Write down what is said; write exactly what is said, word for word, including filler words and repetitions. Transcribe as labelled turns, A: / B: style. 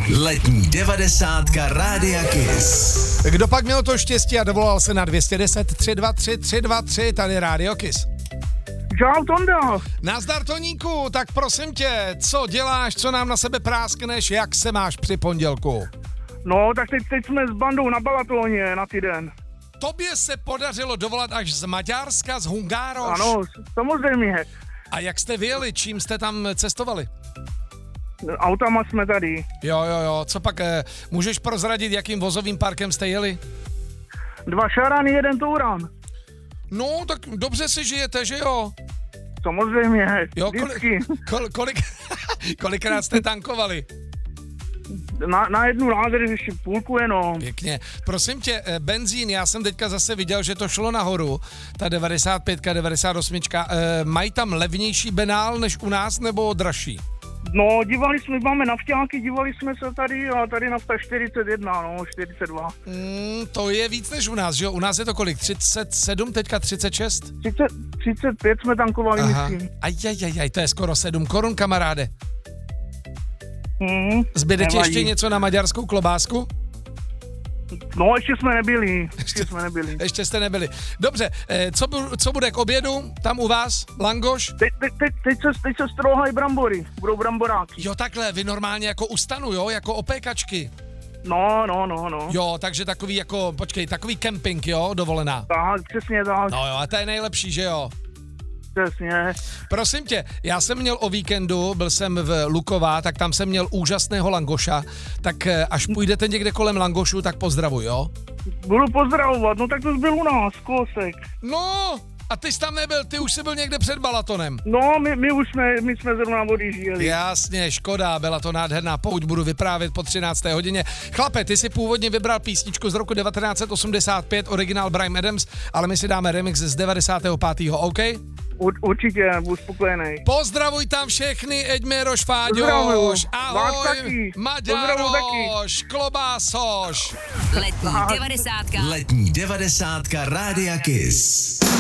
A: Letní devadesátka Rádia Kiss.
B: Kdo pak měl to štěstí a dovolal se na dvě stě deset tři dva tři tři dva tři, tady Rádio Kiss.
C: Čau, Tonda.
B: Nazdar, Toníku, tak prosím tě, co děláš, co nám na sebe práskneš, jak se máš při pondělku?
C: No, tak teď, teď jsme s bandou na Balatoně na týden.
B: Tobě se podařilo dovolat až z Maďarska, z Hungároš?
C: Ano, samozřejmě.
B: A jak jste vyjeli, čím jste tam cestovali?
C: Autama jsme tady.
B: Jo, jo, jo, co pak, eh, můžeš prozradit, jakým vozovým parkem jste jeli?
C: Dva šarany, jeden touran.
B: No, tak dobře si žijete, že jo?
C: Samozřejmě,
B: Jo,
C: vždycky.
B: kolik, kol, kolik, kolikrát jste tankovali?
C: Na, na jednu nádrž ještě půlku jenom.
B: Pěkně. Prosím tě, eh, benzín, já jsem teďka zase viděl, že to šlo nahoru, ta devadesát pět, devadesát osm, eh, mají tam levnější benál než u nás, nebo dražší?
C: No, dívali jsme, máme nafťáky, dívali jsme se tady a tady nafta čtyřicet jedna, no, čtyřicet dva.
B: Mm, to je víc než u nás, že jo? U nás je to kolik? třicet sedm, teďka třicet šest?
C: třicet, třicet pět jsme tankovali,
B: Aha.
C: myslím.
B: Ajajajaj, to je skoro sedm korun, kamaráde.
C: Mm,
B: Zbyde ti
C: nevadí.
B: ještě něco na maďarskou klobásku?
C: No, ještě jsme nebyli, ještě jsme nebyli.
B: Ještě jste nebyli. Dobře, eh, co, bu, co bude k obědu tam u vás? Langoš?
C: Teď, teď, teď, teď, se, teď se strouhají brambory, budou bramboráky.
B: Jo, takhle, vy normálně jako u stanu, jo? Jako opékačky.
C: No, no, no, no.
B: Jo, takže takový jako, počkej, takový kemping, jo? Dovolená.
C: Tak, přesně tak,
B: No jo, a to je nejlepší, že jo?
C: přesně.
B: Prosím tě, já jsem měl o víkendu, byl jsem v Luková, tak tam jsem měl úžasného langoša, tak eh, až půjdete někde kolem langošu, tak pozdravuj, jo?
C: Budu pozdravovat, no tak to byl u nás, kousek.
B: No, a ty jsi tam nebyl, ty už jsi byl někde před Balatonem.
C: No, my, my už jsme, my jsme zrovna odjížděli.
B: Jasně, škoda, byla to nádherná pouť, budu vyprávět po třinácté hodině. Chlape, ty si původně vybral písničku z roku devatenáct set osmdesát pět, originál Bryan Adams, ale my si dáme remix z devadesátého pátého OK?
C: U, určitě, budu spokojený.
B: Pozdravuj tam všechny, Edměroš,
C: Pozdravuju.
B: Fáďoš,
C: Vás taky.
B: ahoj,
C: Pozdravuju taky.
B: Maďaroš, Klobásoš.
D: Letní devadesátka.
A: Letní devadesátka Rádia Kiss.